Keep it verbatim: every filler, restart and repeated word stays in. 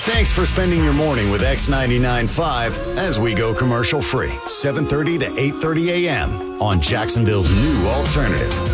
Thanks for spending your morning with X ninety-nine point five as we go commercial free, seven thirty to eight thirty a.m. on Jacksonville's new alternative.